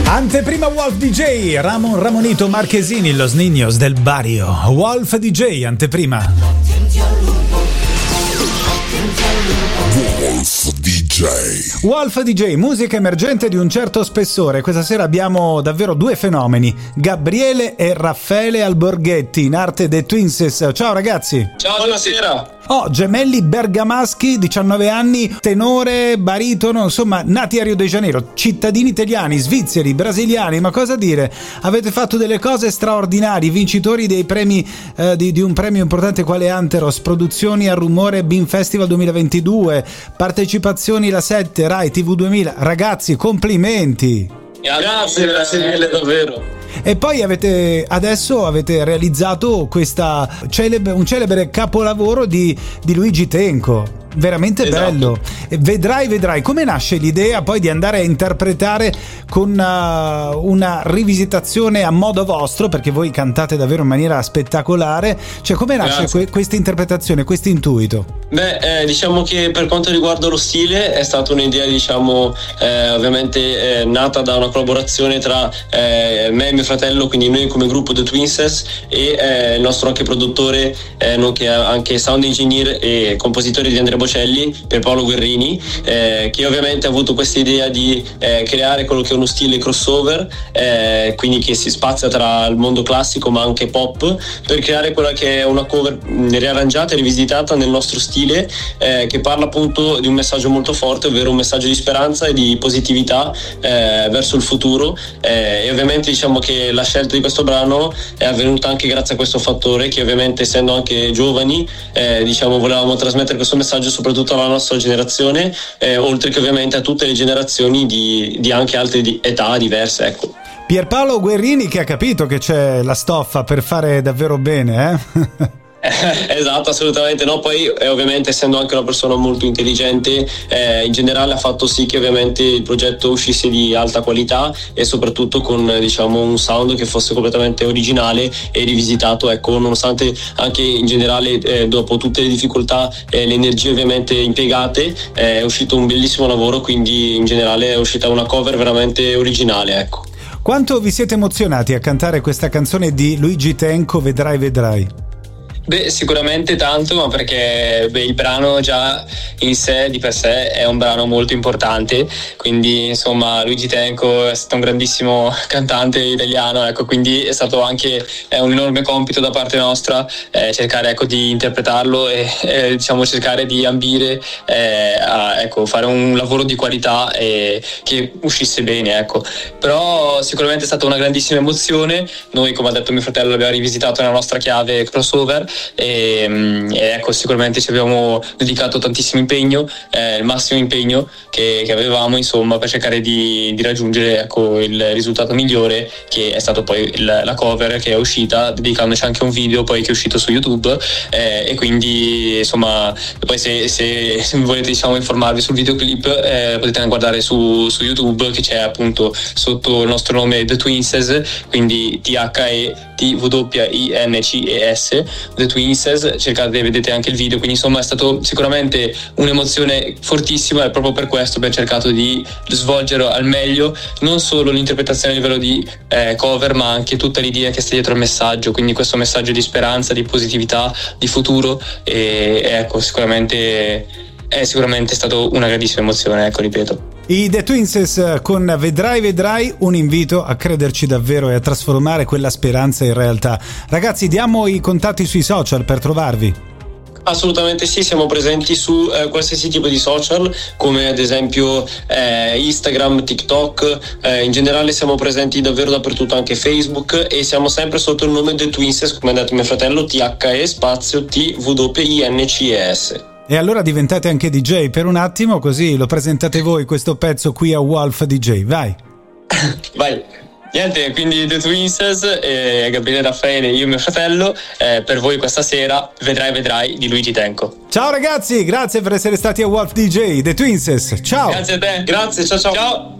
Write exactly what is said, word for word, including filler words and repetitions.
Anteprima Wolf D J, Ramon Ramonito Marchesini, Los Niños del Barrio. Wolf D J, anteprima. Wolf D J. Wolf D J, musica emergente di un certo spessore. Questa sera abbiamo davvero due fenomeni, Gabriele e Raffaele Alborghetti, in arte The Twinses. Ciao ragazzi. Ciao, buonasera. Oh, gemelli bergamaschi, diciannove anni, tenore, baritono, insomma, nati a Rio de Janeiro, cittadini italiani, svizzeri, brasiliani, ma cosa dire? Avete fatto delle cose straordinarie, vincitori dei premi eh, di, di un premio importante quale Anteros, produzioni a rumore Beam Festival duemilaventidue, partecipazioni La sette, Rai, T V duemila. Ragazzi, complimenti! Grazie, grazie mille davvero. E poi avete adesso avete realizzato questa celebre, un celebre capolavoro di, di Luigi Tenco. Veramente esatto. Bello. Vedrai, vedrai come nasce l'idea poi di andare a interpretare con uh, una rivisitazione a modo vostro, perché voi cantate davvero in maniera spettacolare. Cioè, come nasce que- questa interpretazione, questo intuito? Beh, eh, diciamo che per quanto riguarda lo stile è stata un'idea, diciamo, eh, ovviamente eh, nata da una collaborazione tra eh, me e mio fratello, quindi noi come gruppo The Twinses e eh, il nostro anche produttore, eh, nonché anche sound engineer e compositore di Andrea Bocelli, per Paolo Guerrini, eh, che ovviamente ha avuto questa idea di eh, creare quello che è uno stile crossover, eh, quindi che si spazia tra il mondo classico ma anche pop, per creare quella che è una cover riarrangiata e rivisitata nel nostro stile, eh, che parla appunto di un messaggio molto forte, ovvero un messaggio di speranza e di positività eh, verso il futuro, eh, e ovviamente diciamo che la scelta di questo brano è avvenuta anche grazie a questo fattore, che ovviamente essendo anche giovani eh, diciamo volevamo trasmettere questo messaggio soprattutto alla nostra generazione, eh, oltre che ovviamente a tutte le generazioni di, di anche altre di età diverse, ecco. Pierpaolo Guerrini, che ha capito che c'è la stoffa per fare davvero bene, eh? Esatto, assolutamente no. Poi eh, ovviamente essendo anche una persona molto intelligente, eh, in generale ha fatto sì che ovviamente il progetto uscisse di alta qualità e soprattutto con eh, diciamo un sound che fosse completamente originale e rivisitato, ecco, nonostante anche in generale eh, dopo tutte le difficoltà e eh, le energie ovviamente impiegate, eh, è uscito un bellissimo lavoro, quindi in generale è uscita una cover veramente originale, ecco. Quanto vi siete emozionati a cantare questa canzone di Luigi Tenco, Vedrai Vedrai? Beh, sicuramente tanto, ma perché beh, il brano già in sé, di per sé, è un brano molto importante, quindi insomma Luigi Tenco è stato un grandissimo cantante italiano, ecco, quindi è stato anche è un enorme compito da parte nostra eh, cercare ecco, di interpretarlo e eh, diciamo cercare di ambire eh, a ecco, fare un lavoro di qualità e che uscisse bene, ecco. Però sicuramente è stata una grandissima emozione. Noi, come ha detto mio fratello, l'abbiamo rivisitato nella nostra chiave crossover e, e ecco, sicuramente ci abbiamo dedicato tantissimo impegno, eh, il massimo impegno che, che avevamo insomma per cercare di, di raggiungere ecco, il risultato migliore, che è stato poi il, la cover che è uscita, dedicandoci anche un video poi che è uscito su YouTube, eh, e quindi insomma poi se, se, se volete diciamo informarvi sul videoclip eh, potete guardare su, su YouTube, che c'è appunto sotto il nostro nome The Twinses, quindi T H E T W I N C E S, The Twinses, cercate e vedete anche il video, quindi insomma è stato sicuramente un'emozione fortissima e proprio per questo abbiamo cercato di svolgere al meglio non solo l'interpretazione a livello di eh, cover, ma anche tutta l'idea che sta dietro il messaggio, quindi questo messaggio di speranza, di positività, di futuro e, e ecco sicuramente è sicuramente stato una grandissima emozione, ecco, ripeto. I The Twinses con Vedrai Vedrai, un invito a crederci davvero e a trasformare quella speranza in realtà. Ragazzi, diamo i contatti sui social per trovarvi. Assolutamente sì, siamo presenti su eh, qualsiasi tipo di social, come ad esempio eh, Instagram, TikTok, eh, in generale siamo presenti davvero dappertutto, anche Facebook, e siamo sempre sotto il nome The Twinses, come ha detto mio fratello, T H E spazio T W I N C E S. E allora diventate anche D J per un attimo, così lo presentate voi questo pezzo qui a Wolf D J, vai. Vai. Niente, quindi The Twinses, eh, Gabriele Raffaele, io e mio fratello, eh, per voi questa sera Vedrai Vedrai di Luigi Tenco. Ciao ragazzi, grazie per essere stati a Wolf D J, The Twinses, ciao. Grazie a te. Grazie, ciao ciao. Ciao.